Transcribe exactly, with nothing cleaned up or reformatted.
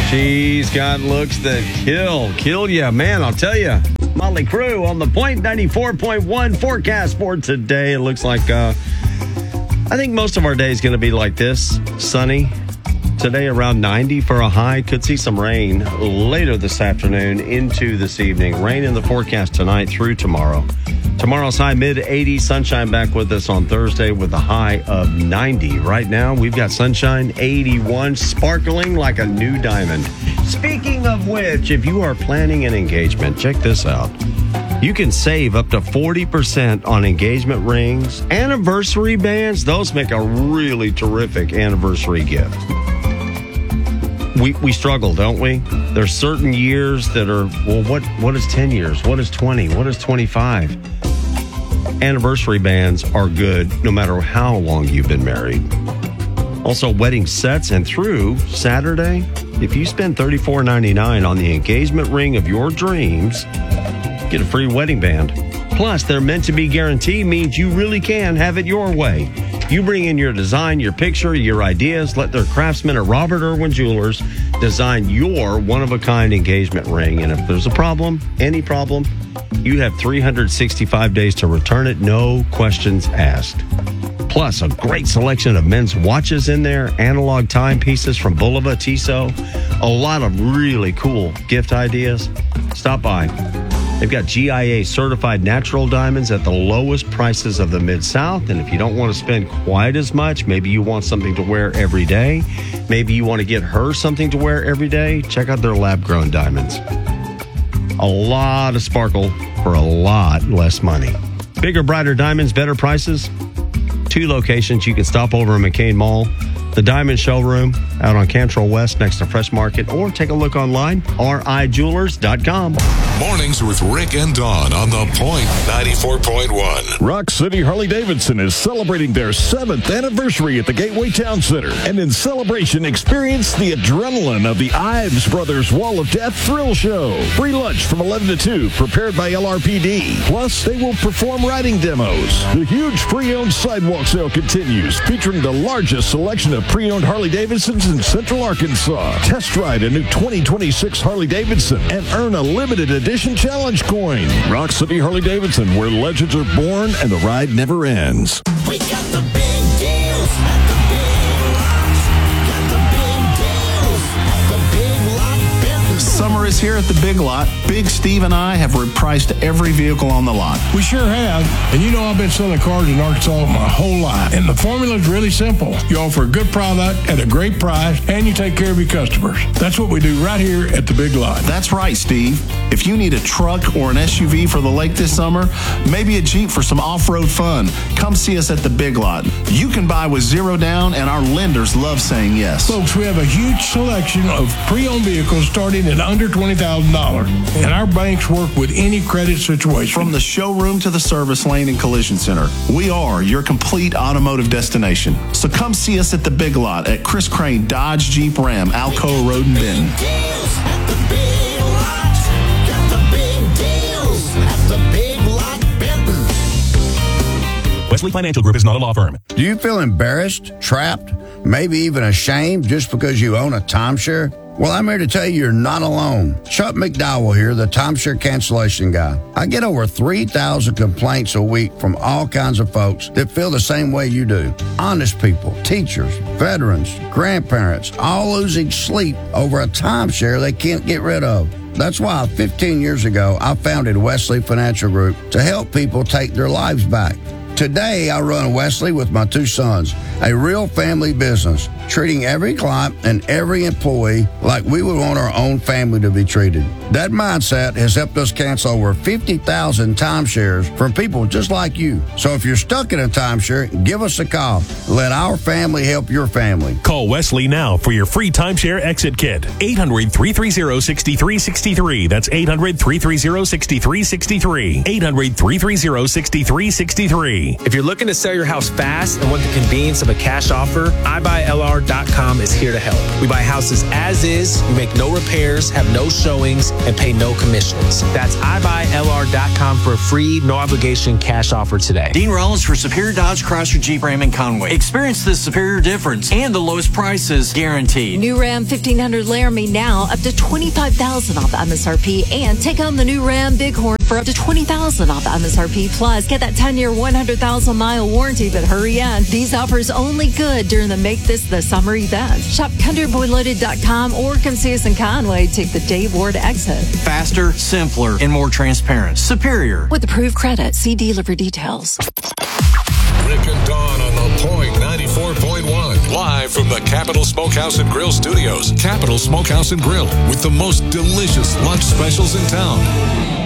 She's got looks that kill. Kill ya, man, I'll tell you. Motley Crue on the Point ninety-four point one forecast for today. It looks like, uh, I think most of our day is going to be like this. Sunny. Today around ninety for a high. Could see some rain later this afternoon into this evening. Rain in the forecast tonight through tomorrow. Tomorrow's high mid eighties. Sunshine back with us on Thursday with a high of ninety. Right now we've got sunshine eighty-one, sparkling like a new diamond. Speaking of which, if you are planning an engagement, check this out. You can save up to forty percent on engagement rings, anniversary bands. Those make a really terrific anniversary gift. We we struggle, don't we? There's certain years that are, well, what what is ten years? What is twenty? What is twenty-five? Anniversary bands are good no matter how long you've been married. Also, wedding sets, and through Saturday, if you spend thirty-four ninety-nine on the engagement ring of your dreams, get a free wedding band. Plus, they're meant to be guaranteed, means you really can have it your way. You bring in your design, your picture, your ideas. Let their craftsmen at Robert Irwin Jewelers design your one-of-a-kind engagement ring. And if there's a problem, any problem, you have three hundred sixty-five days to return it, no questions asked. Plus, a great selection of men's watches in there, analog timepieces from Bulova, Tissot, a lot of really cool gift ideas. Stop by. They've got G I A certified natural diamonds at the lowest prices of the Mid-South. And if you don't want to spend quite as much, maybe you want something to wear every day. Maybe you want to get her something to wear every day. Check out their lab-grown diamonds. A lot of sparkle for a lot less money. Bigger, brighter diamonds, better prices. Two locations. You can stop over in McCain Mall, the Diamond Showroom out on Cantrell West next to Fresh Market, or take a look online, R I jewelers dot com. Mornings with Rick and Dawn on the Point ninety-four point one. Rock City Harley-Davidson is celebrating their seventh anniversary at the Gateway Town Center. And in celebration, experience the adrenaline of the Ives Brothers Wall of Death Thrill Show. Free lunch from eleven to two, prepared by L R P D. Plus, they will perform riding demos. The huge pre-owned sidewalk sale continues, featuring the largest selection of pre-owned Harley-Davidsons in Central Arkansas. Test ride a new twenty twenty-six Harley-Davidson and earn a limited edition challenge coin. Rock City Harley-Davidson, where legends are born and the ride never ends. We got the big deals at the Big Lots. Got the big deals at the Big Lot Benton. Summer is here at the Big Lot. Big Steve and I have repriced every vehicle on the lot. We sure have. And you know I've been selling cars in Arkansas my whole life. And the formula is really simple. You offer a good product at a great price, and you take care of your customers. That's what we do right here at the Big Lot. That's right, Steve. If you need a truck or an S U V for the lake this summer, maybe a Jeep for some off-road fun, come see us at the Big Lot. You can buy with zero down, and our lenders love saying yes. Folks, we have a huge selection of pre-owned vehicles starting at under twenty thousand dollars. And our banks work with any credit situation. From the showroom to the service lane and collision center, we are your complete automotive destination. So come see us at the Big Lot at Chris Crane Dodge Jeep Ram, Alcoa Road in Benton. Deals at the Big Lot. Got the big deals at the Big Lot Benton. Wesley Financial Group is not a law firm. Do you feel embarrassed, trapped, maybe even ashamed just because you own a timeshare? Well, I'm here to tell you you're not alone. Chuck McDowell here, the timeshare cancellation guy. I get over three thousand complaints a week from all kinds of folks that feel the same way you do. Honest people, teachers, veterans, grandparents, all losing sleep over a timeshare they can't get rid of. That's why fifteen years ago, I founded Wesley Financial Group to help people take their lives back. Today, I run Wesley with my two sons, a real family business, treating every client and every employee like we would want our own family to be treated. That mindset has helped us cancel over fifty thousand timeshares from people just like you. So if you're stuck in a timeshare, give us a call. Let our family help your family. Call Wesley now for your free timeshare exit kit. eight hundred, three three zero, six three six three. That's eight hundred, three three zero, six three six three. eight hundred, three three zero, six three six three. If you're looking to sell your house fast and want the convenience of a cash offer, I Buy L R R dot com is here to help. We buy houses as is, we make no repairs, have no showings, and pay no commissions. That's I buy L R dot com for a free, no obligation cash offer today. Dean Rollins for Superior Dodge, Chrysler, Jeep, Ram, and Conway. Experience the superior difference and the lowest prices guaranteed. New Ram fifteen hundred Laramie now up to twenty-five thousand dollars off M S R P, and take home the new Ram Bighorn for up to twenty thousand dollars off M S R P. Plus, get that ten-year, one hundred thousand mile warranty, but hurry in. These offers only good during the Make This the Summer event. Shop country boy loaded dot com or come see us in Conway. Take the Dave Ward exit. Faster, simpler, and more transparent. Superior. With approved credit. See dealer for details. Rick and Dawn on the Point ninety-four point one. Live from the Capital Smokehouse and Grill Studios. Capital Smokehouse and Grill with the most delicious lunch specials in town.